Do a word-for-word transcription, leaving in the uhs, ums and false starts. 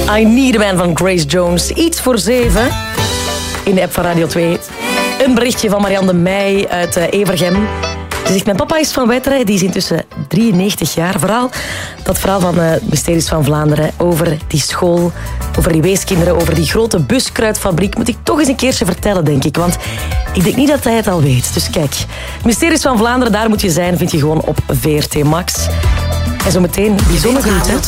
I Need a Man van Grace Jones. Iets voor zeven. In de app van Radio twee. Een berichtje van Marianne de Meij uit uh, Evergem. Ze zegt, mijn papa is van Wetteren, die is intussen drieënnegentig jaar. Vooral dat verhaal van uh, Mysteries van Vlaanderen over die school, over die weeskinderen, over die grote buskruidfabriek, moet ik toch eens een keertje vertellen, denk ik. Want ik denk niet dat hij het al weet. Dus kijk, Mysteries van Vlaanderen, daar moet je zijn, vind je gewoon op V R T Max. En zometeen die zonnegroet, hè.